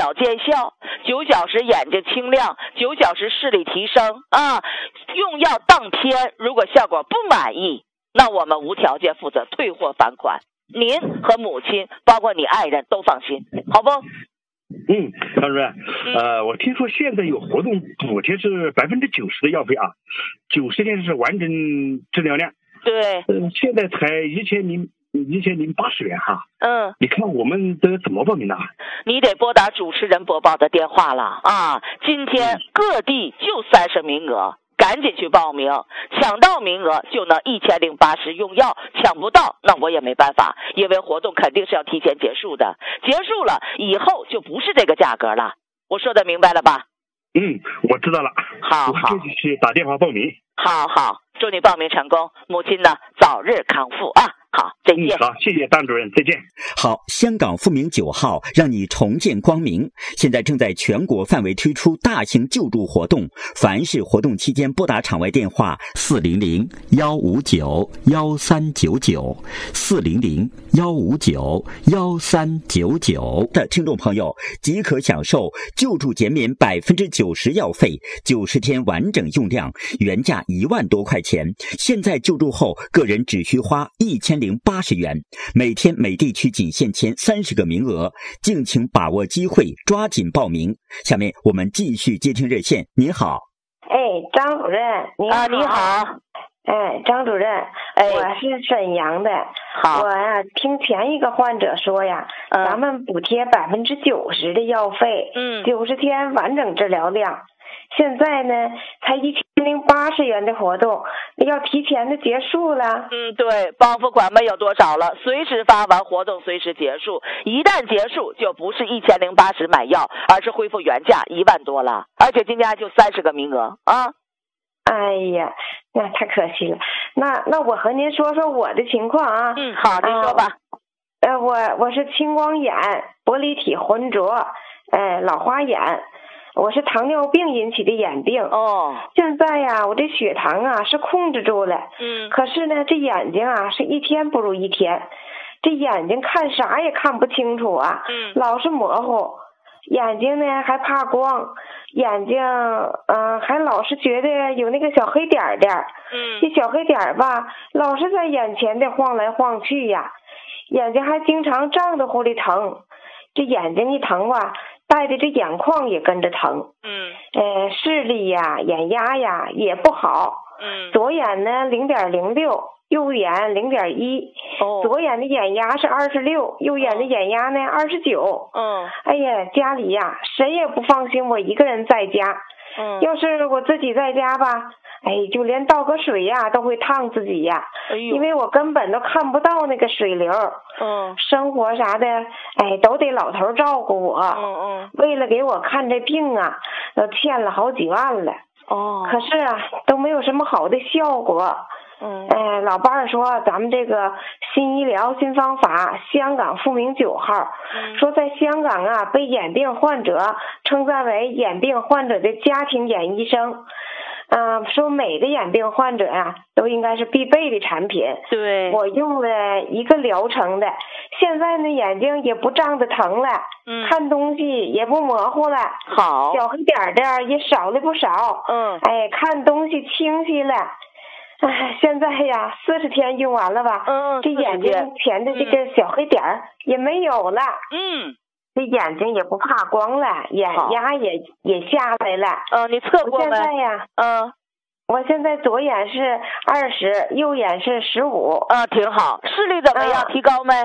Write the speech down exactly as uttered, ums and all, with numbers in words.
秒见效，九小时眼睛清亮，九小时视力提升啊！用药当天如果效果不满意，那我们无条件负责退货返款，您和母亲包括你爱人都放心，好不？ 嗯，张主任，呃，我听说现在有活动补贴是百分之九十的药费啊，九十天是完整治疗量。 对， 嗯、呃，现在才一千零一千零八十元哈。 嗯， 你看我们都怎么报名的？ 你得拨打主持人播报的电话了啊！今天各地就三十名额。赶紧去报名，抢到名额就能一千零八十用药，抢不到那我也没办法，因为活动肯定是要提前结束的，结束了以后就不是这个价格了。我说的明白了吧？ 嗯，我知道了。 好好， 我这就去打电话报名。 好好，祝你报名成功，母亲呢早日康复啊！好，再见。 嗯、好，谢谢张主任，再见。 好，香港复明九号让你重见光明，现在正在全国范围推出大型救助活动，凡是活动期间拨打场外电话四零零幺五九幺三九九四零零幺五九幺三九九的听众朋友，即可享受救助减免百分之九十药费，九十天完整用量，原价一万多块钱，现在救助后个人只需花一千零八十元，每天每地区仅限签三十个名额，敬请把握机会，抓紧报名。下面我们继续接听热线。您好。 哎，张主任，你好。 啊，你好。 哎，张主任， 哎， 我是沈阳的。 好。 我呀、啊，听前一个患者说呀，嗯、咱们补贴百分之九十的药费， 嗯， 九十天完整治疗量。现在呢，才一千零八十元的活动，要提前的结束了。 嗯，对，帮付款没有多少了，随时发完，活动随时结束。一旦结束，就不是一千零八十买药，而是恢复原价一万多了。而且今天还就三十个名额啊！ 哎呀，那太可惜了。那那我和您说说我的情况啊。 嗯，好，您说吧。 呃，我我是青光眼、玻璃体浑浊，呃，老花眼。我是糖尿病引起的眼病哦， 现在呀，我这血糖啊是控制住了， 嗯， 可是呢，这眼睛啊是一天不如一天，这眼睛看啥也看不清楚啊， 嗯， 老是模糊，眼睛呢还怕光，眼睛嗯、呃、还老是觉得有那个小黑点点， 嗯， 这小黑点吧，老是在眼前的晃来晃去呀，眼睛还经常胀得乎的疼，这眼睛一疼吧。带的这眼眶也跟着疼， 嗯， 呃，视力呀、眼压呀也不好， 嗯， 左眼呢零点零六，右眼零点一， 哦， 左眼的眼压是二十六，右眼的眼压呢二十九， 嗯， 哎呀，家里呀谁也不放心我一个人在家， 嗯， 要是我自己在家吧。哎，就连倒个水呀都会烫自己呀， 哎呦， 因为我根本都看不到那个水流。 嗯， 生活啥的，哎，都得老头照顾我。 嗯嗯， 为了给我看这病啊，都欠了好几万了。 哦， 可是啊，都没有什么好的效果。 嗯， 哎，老伴儿说咱们这个新医疗新方法，香港复明九号， 嗯， 说在香港啊，被眼病患者称赞为眼病患者的家庭眼医生。啊、呃，说每个眼病患者呀、啊，都应该是必备的产品。 对， 我用了一个疗程的，现在呢眼睛也不胀得疼了， 嗯， 看东西也不模糊了， 好， 小黑点的也少了不少， 嗯， 哎，看东西清晰了。哎，现在呀，四十天用完了吧？ 嗯， 这眼睛前的这个小黑点儿也没有了。 嗯。 这眼睛也不怕光了，眼压也也下来了。 嗯，你测过没？ 现在呀， 嗯， 我现在左眼是二十，右眼是十五。 啊，挺好。视力怎么样？嗯、提高没？